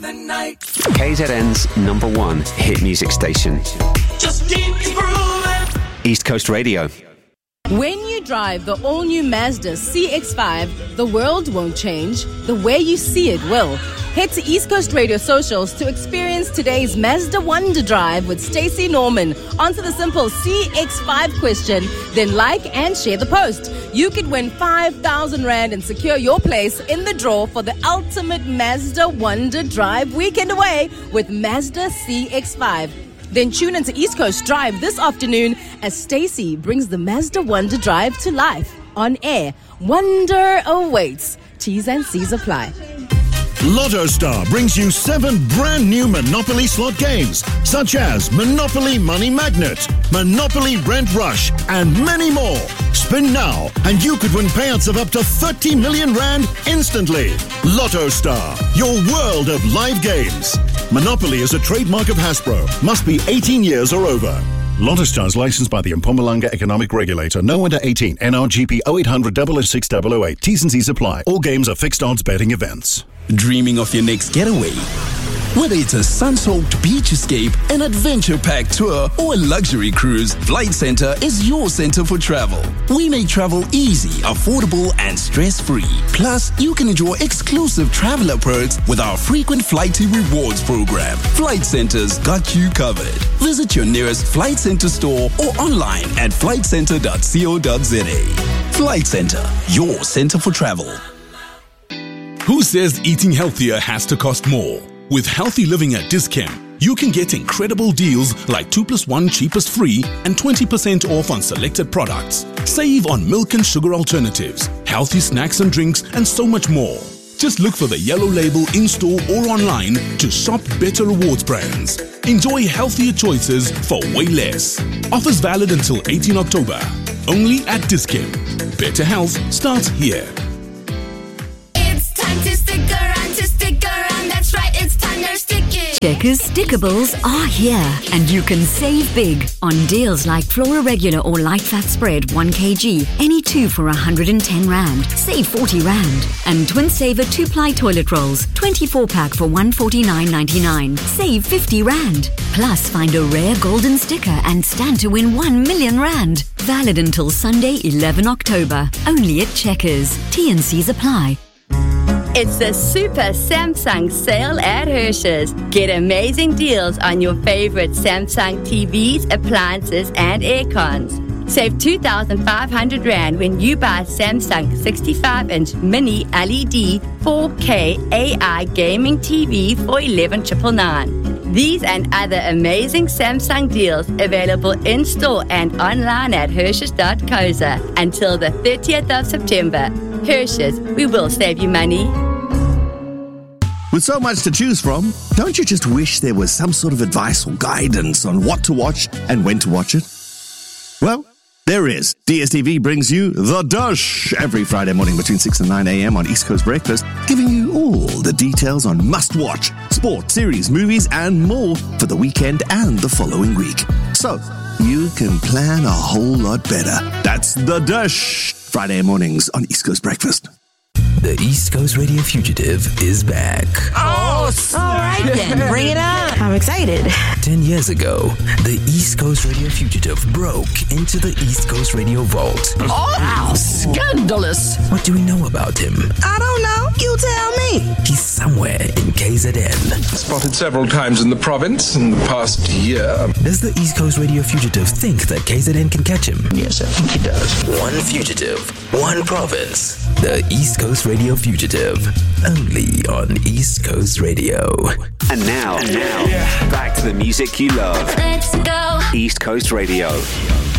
the night. KZN's #1 hit music station. Just keep grooving. East Coast Radio. When you drive the all-new Mazda CX-5, the world won't change. The way you see it will. Head to East Coast Radio socials to experience today's Mazda Wonder Drive with Stacey Norman. Answer the simple CX-5 question, then like and share the post. You could win 5,000 Rand and secure your place in the draw for the ultimate Mazda Wonder Drive weekend away with Mazda CX-5. Then tune into East Coast Drive this afternoon as Stacey brings the Mazda Wonder Drive to life on air. Wonder awaits. T's and C's apply. Lotto Star brings you 7 brand new Monopoly slot games, such as Monopoly Money Magnet, Monopoly Rent Rush, and many more. Spin now, and you could win payouts of up to 30 million Rand instantly. Lotto Star, your world of live games. Monopoly is a trademark of Hasbro. Must be 18 years or over. Lotto Star is licensed by the Mpumalanga Economic Regulator. No under 18. NRGP 0800 006 008. T's and C's apply. All games are fixed odds betting events. Dreaming of your next getaway? Whether it's a sun-soaked beach escape, an adventure-packed tour, or a luxury cruise, Flight Centre is your center for travel. We make travel easy, affordable, and stress-free. Plus, you can enjoy exclusive traveler perks with our frequent Flighty Rewards program. Flight Centre's got you covered. Visit your nearest Flight Centre store or online at flightcentre.co.za. Flight Centre, your center for travel. Who says eating healthier has to cost more? With Healthy Living at Dis-Chem, you can get incredible deals like 2+1 cheapest free and 20% off on selected products. Save on milk and sugar alternatives, healthy snacks and drinks, and so much more. Just look for the yellow label in-store or online to shop better rewards brands. Enjoy healthier choices for way less. Offers valid until 18 October. Only at Dis-Chem. Better health starts here. It's time to stick around, that's right, it's time to stick it. Checkers Stickables are here, and you can save big on deals like Flora Regular or Light Fat Spread 1 kg, any 2 for 110 Rand, save 40 Rand. And Twin Saver 2-ply toilet rolls, 24-pack for 149.99, save 50 Rand. Plus, find a rare golden sticker and stand to win 1 million Rand. Valid until Sunday, 11 October. Only at Checkers. T&Cs apply. It's the Super Samsung sale at Hirsch's. Get amazing deals on your favorite Samsung TVs, appliances, and aircons. Save 2,500 Rand when you buy Samsung 65-inch mini LED 4K AI gaming TV for 11,999. These and other amazing Samsung deals available in-store and online at Hirsch's.co.za until the 30th of September. Hirsch's, we will save you money. With so much to choose from, don't you just wish there was some sort of advice or guidance on what to watch and when to watch it? Well, there is. DSTV brings you The Dush every Friday morning between 6 and 9 a.m. on East Coast Breakfast, giving you all the details on must-watch, sport, series, movies, and more for the weekend and the following week. So, you can plan a whole lot better. That's The Dush, Friday mornings on East Coast Breakfast. The East Coast Radio Fugitive is back. Oh, all right then. Bring it on. I'm excited. 10 years ago, the East Coast Radio Fugitive broke into the East Coast Radio Vault. Oh, wow. Scandalous. What do we know about him? I don't know. You tell me. He's somewhere in KZN. Spotted several times in the province in the past year. Does the East Coast Radio Fugitive think that KZN can catch him? Yes, I think he does. One fugitive, one province. The East Coast Radio Fugitive. Only on East Coast Radio. And now, back to the music you love. Let's go. East Coast Radio.